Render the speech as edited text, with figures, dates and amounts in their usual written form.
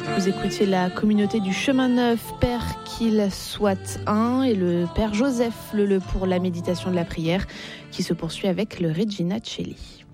Vous écoutiez la communauté du Chemin Neuf, Père qu'il soit un, et le Père Joseph Leleu pour la méditation de la prière qui se poursuit avec le Regina Coeli.